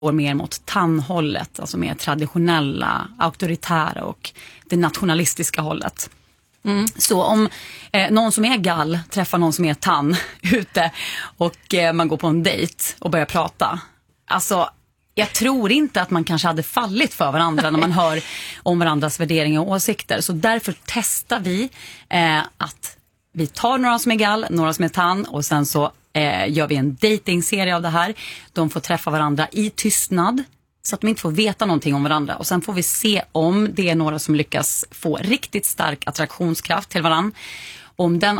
går mer mot tannhållet, alltså mer traditionella, auktoritära och det nationalistiska hållet. Så om någon som är gall träffar någon som är tann ute och man går på en dejt och börjar prata, alltså jag tror inte att man kanske hade fallit för varandra när man hör om varandras värderingar och åsikter. Så därför testar vi att vi tar några som är gall, några som är tann och sen så gör vi en datingserie av det här. De får träffa varandra i tystnad så att de inte får veta någonting om varandra. Och sen får vi se om det är några som lyckas få riktigt stark attraktionskraft till varandra. Om den